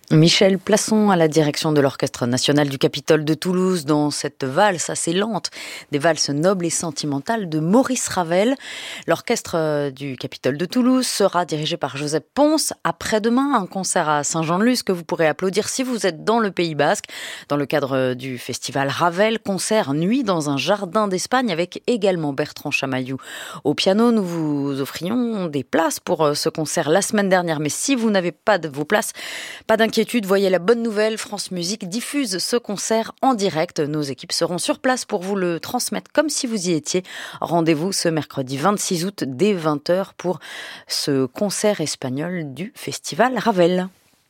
Michel Plasson à la direction de l'Orchestre national du Capitole de Toulouse dans cette valse assez lente, des valses nobles et sentimentales de Maurice Ravel. L'Orchestre du Capitole de Toulouse sera dirigé par Joseph Pons. Après-demain, un concert à Saint-Jean-de-Luz que vous pourrez applaudir si vous êtes dans le Pays Basque, dans le cadre du festival Ravel, concert Nuit dans un jardin d'Espagne avec également Bertrand Chamaillou au piano. Nous vous offrions des places pour ce concert la semaine dernière, mais si vous n'avez pas de vos places, pas d'inquiétude. Voyez la bonne nouvelle, France Musique diffuse ce concert en direct. Nos équipes seront sur place pour vous le transmettre comme si vous y étiez. Rendez-vous ce mercredi 26 août dès 20h pour ce concert espagnol du Festival Ravel.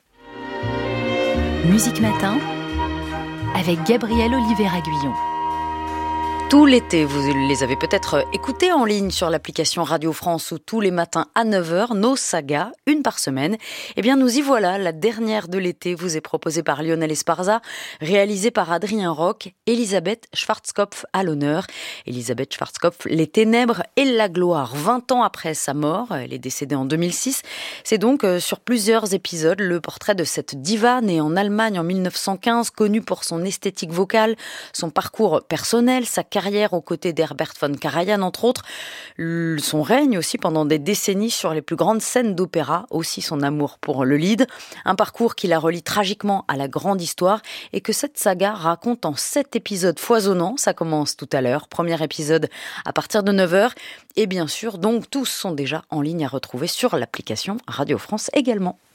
Musique Matin avec Gabriel Oliveira-Guillon. Tout l'été, vous les avez peut-être écoutés en ligne sur l'application Radio France ou tous les matins à 9h, nos sagas, une par semaine. Eh bien, nous y voilà, la dernière de l'été vous est proposée par Lionel Esparza, réalisée par Adrien Roch, Elisabeth Schwarzkopf à l'honneur. Elisabeth Schwarzkopf, Les Ténèbres et la Gloire, 20 ans après sa mort, elle est décédée en 2006. C'est donc sur plusieurs épisodes le portrait de cette diva née en Allemagne en 1915, connue pour son esthétique vocale, son parcours personnel, sa carrière aux côtés d'Herbert von Karajan, entre autres, son règne aussi pendant des décennies sur les plus grandes scènes d'opéra, aussi son amour pour le lied, un parcours qui la relie tragiquement à la grande histoire et que cette saga raconte en 7 épisodes foisonnants. Ça commence tout à l'heure, premier épisode à partir de 9h et bien sûr, donc tous sont déjà en ligne à retrouver sur l'application Radio France également.